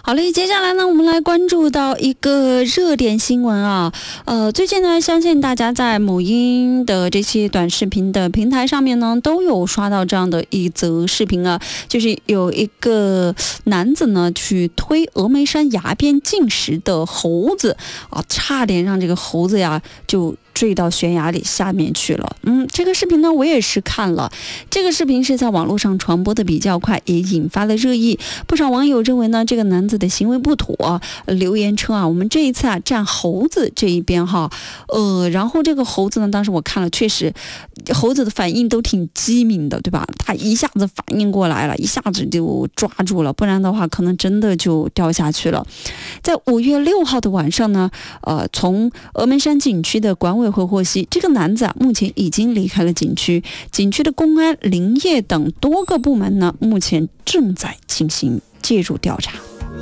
好嘞，接下来呢，我们来关注到一个热点新闻啊。最近呢，相信大家在某音的这些短视频的平台上面呢，都有刷到这样的一则视频啊，就是有一个男子呢去推峨眉山崖边进食的猴子啊，差点让这个猴子呀就坠到悬崖里下面去了。这个视频呢我也是看了，这个视频是在网络上传播的比较快，也引发了热议。不少网友认为呢这个男子的行为不妥，留言称啊，我们这一次啊站猴子这一边哈。然后这个猴子呢，当时我看了，确实猴子的反应都挺机敏的，对吧？他一下子反应过来了，一下子就抓住了，不然的话可能真的就掉下去了。在5月6号的晚上呢，从峨眉山景区的管委会获悉，这个男子啊目前已经离开了景区，景区的公安、林业等多个部门呢，目前正在进行介入调查。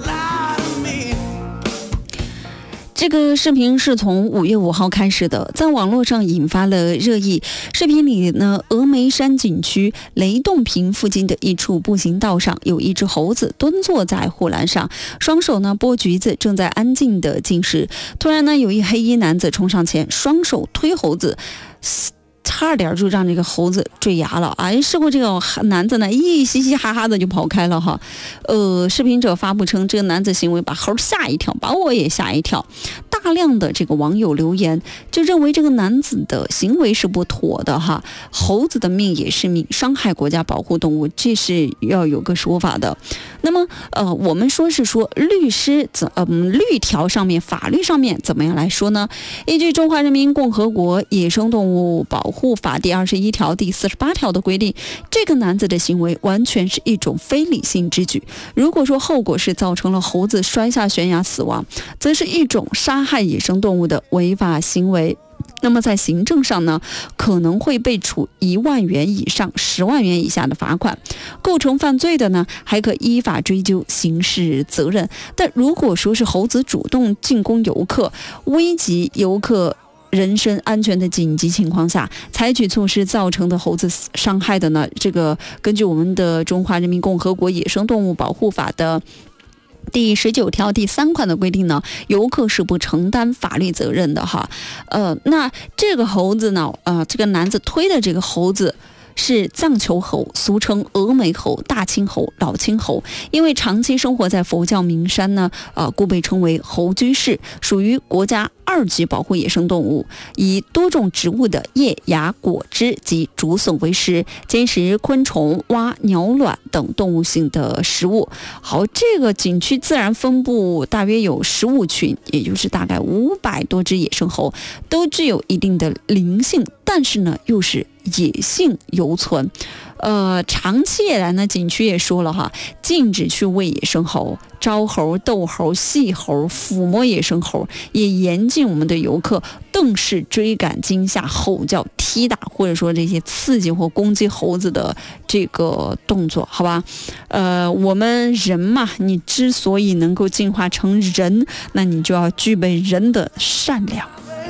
这个视频是从5月5号开始的，在网络上引发了热议。视频里呢，峨眉山景区雷洞坪附近的一处步行道上，有一只猴子蹲坐在护栏上，双手呢剥橘子，正在安静的进食。突然呢，有一黑衣男子冲上前，双手推猴子，差点就让这个猴子坠崖了啊！事后这个男子呢，嘻嘻哈哈的就跑开了哈。视频者发布称，这个男子行为把猴吓一跳，把我也吓一跳。大量的这个网友留言就认为这个男子的行为是不妥的哈。猴子的命也是命，伤害国家保护动物，这是要有个说法的。那么我们说律条上面、法律上面怎么样来说呢？依据《中华人民共和国野生动物保护法》第21条、第48条的规定，这个男子的行为完全是一种非理性之举。如果说后果是造成了猴子摔下悬崖死亡，则是一种杀害野生动物的违法行为。那么在行政上呢，可能会被处1万元以上10万元以下的罚款，构成犯罪的呢，还可依法追究刑事责任。但如果说是猴子主动进攻游客，危及游客人身安全的紧急情况下，采取措施造成的猴子伤害的呢，这个根据我们的《中华人民共和国野生动物保护法》的第19条第3款的规定呢，游客是不承担法律责任的哈。那这个猴子呢，这个男子推的这个猴子是藏球猴，俗称峨眉猴、大青猴、老青猴，因为长期生活在佛教名山呢，故被称为猴居士，属于国家2级保护野生动物，以多种植物的叶芽、果汁及竹笋为食，兼食昆虫、蛙、鸟卵等动物性的食物。好，这个景区自然分布大约有15群，也就是大概500多只野生猴，都具有一定的灵性，但是呢，又是野性犹存。长期以来呢，景区也说了哈，禁止去喂野生猴、招猴、逗猴、戏猴、抚摸野生猴，也严禁我们的游客瞪视、追赶、惊吓、吼叫、踢打或者说这些刺激或攻击猴子的这个动作，好吧？我们人嘛，你之所以能够进化成人，那你就要具备人的善良。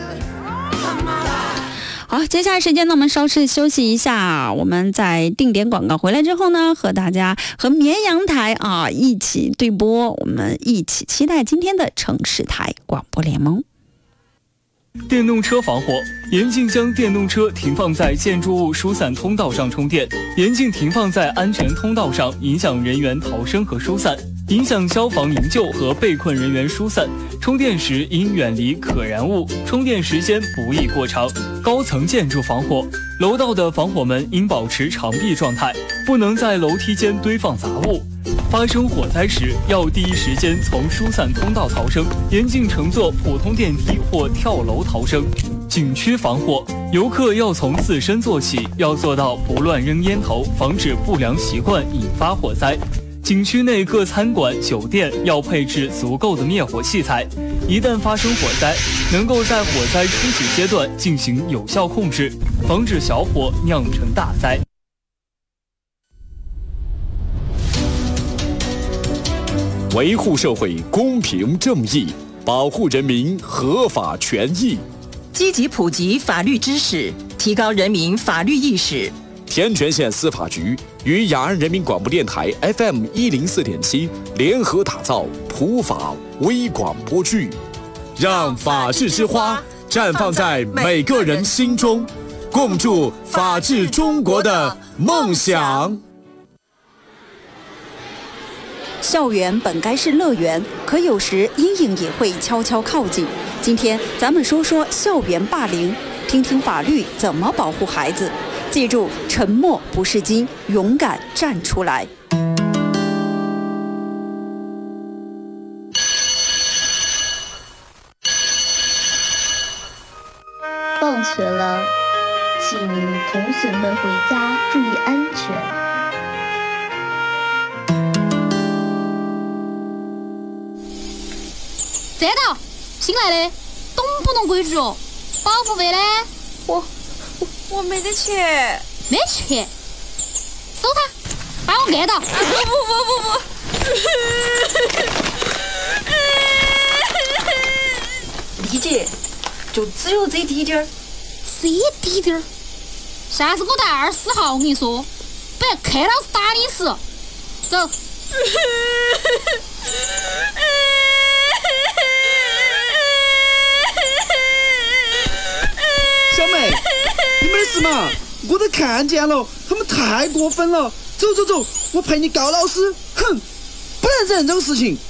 好，接下来时间呢，我们稍事休息一下，我们在定点广告回来之后呢，和绵阳台一起对播，我们一起期待今天的城市台广播联盟。 电动车防火，严禁将电动车停放在建筑物疏散通道上充电，严禁停放在安全通道上，影响人员逃生和疏散，影响消防营救和被困人员疏散。充电时应远离可燃物，充电时间不宜过长。高层建筑防火，楼道的防火门应保持长闭状态，不能在楼梯间堆放杂物。发生火灾时，要第一时间从疏散通道逃生，严禁乘坐普通电梯或跳楼逃生。景区防火，游客要从自身做起，要做到不乱扔烟头，防止不良习惯引发火灾。景区内各餐馆、酒店要配置足够的灭火器材，一旦发生火灾，能够在火灾初级阶段进行有效控制，防止小火酿成大灾。 维护社会公平正义，保护人民合法权益， 积极普及法律知识，提高人民法律意识， 天全县司法局与雅安人民广播电台 FM104.7 联合打造普法微广播剧，让法治之花绽放在每个人心中，共筑法治中国的梦想。 校园本该是乐园，可有时阴影也会悄悄靠近。今天咱们说说校园霸凌，听听法律怎么保护孩子。记住，沉默不是金，勇敢站出来。 放学了，请同学们回家注意安全。 站到！新来的，懂不懂规矩哦？保护费呢？ 我没得钱。 没钱？收他，把我按到！ 不！丽姐，就只有这滴点儿。 这滴点儿？下次给我带20号，我跟你说，不然看老师打你死。走。 小妹，你没事嘛？我都看见了，他们太过分了。走，我陪你告老师。哼，不能忍这种事情。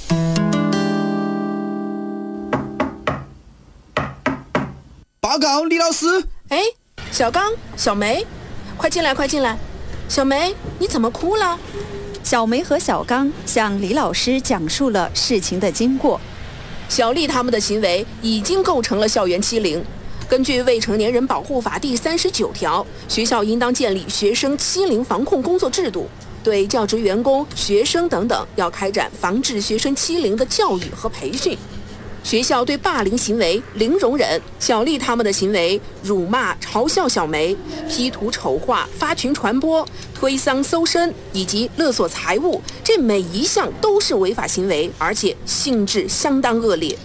报告李老师。 哎，小刚、小梅，快进来！小梅，你怎么哭了？ 小梅和小刚向李老师讲述了事情的经过。 小丽他们的行为已经构成了校园欺凌。根据《未成年人保护法》第39条，学校应当建立学生欺凌防控工作制度，对教职员工、学生等等要开展防治学生欺凌的教育和培训。学校对霸凌行为零容忍。小丽他们的行为，辱骂、嘲笑小梅、P 图丑化、发群传播、推搡搜身以及勒索财物，这每一项都是违法行为，而且性质相当恶劣。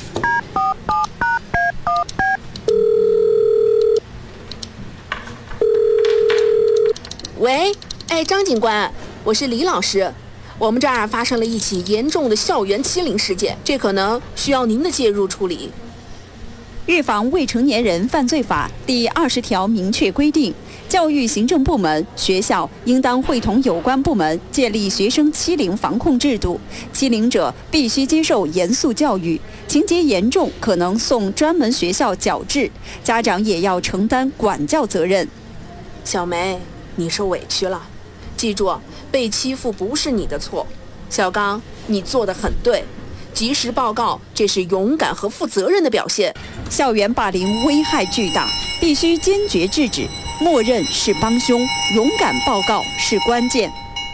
喂，张警官，我是李老师。我们这儿发生了一起严重的校园欺凌事件，这可能需要您的介入处理。 预防未成年人犯罪法第20条明确规定，教育行政部门、学校应当会同有关部门建立学生欺凌防控制度，欺凌者必须接受严肃教育，情节严重可能送专门学校矫治，家长也要承担管教责任。 小梅，你受委屈了，记住，被欺负不是你的错。小刚，你做得很对，及时报告，这是勇敢和负责任的表现。 校园霸凌危害巨大，必须坚决制止，默认是帮凶，勇敢报告是关键。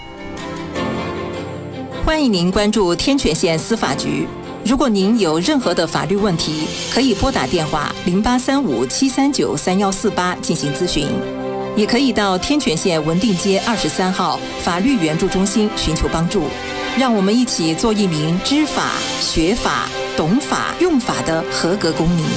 欢迎您关注天全县司法局。如果您有任何的法律问题，可以拨打电话0835-739-3148进行咨询，也可以到天全县文定街23号法律援助中心寻求帮助。让我们一起做一名知法、学法、懂法、用法的合格公民。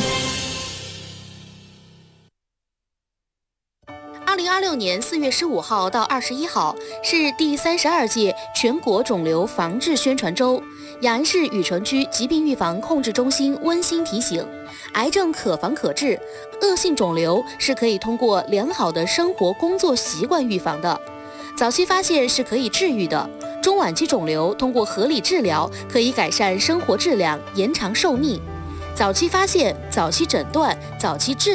2026年4月15号到21号是第32届全国肿瘤防治宣传周。雅安市禹城区疾病预防控制中心温馨提醒：癌症可防可治，恶性肿瘤是可以通过良好的生活工作习惯预防的。早期发现是可以治愈的，中晚期肿瘤通过合理治疗可以改善生活质量，延长寿命。早期发现、早期诊断、早期治